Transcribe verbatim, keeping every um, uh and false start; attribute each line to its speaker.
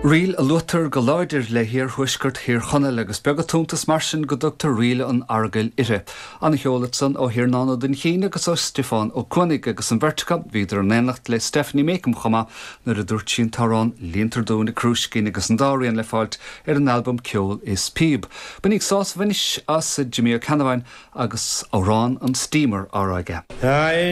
Speaker 1: Riel a lutar go láidir le hir huisgurt hir chonel agus begatúntas mar sin go dogtar riel an argail ire. Anna Hjólatson ó hir nána den chéine agus ó Stefán ó Cuanig agus an vertica viidir an énacht le Stephanie Mecum chama nar a dúirt sin tarrán líontar dúna cruiscin agus an dáiríon le fáilt ar an album Ceol is Píb. Bunig sás vinis as Jimmy O'Canavan agus órán an steamer áraige.